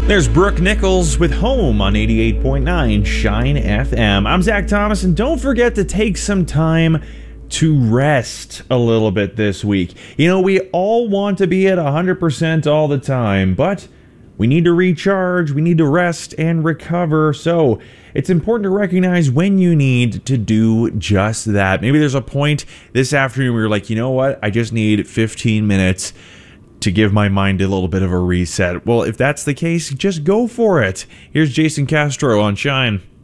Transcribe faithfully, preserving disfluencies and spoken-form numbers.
There's Brooke Nichols with Home on eighty-eight point nine Shine F M. I'm Zach Thomas, and don't forget to take some time to rest a little bit this week. You know, we all want to be at one hundred percent all the time, but we need to recharge, we need to rest and recover. So it's important to recognize when you need to do just that. Maybe there's a point this afternoon where you're like, you know what, I just need fifteen minutes to give my mind a little bit of a reset. Well, if that's the case, just go for it. Here's Jason Castro on Shine.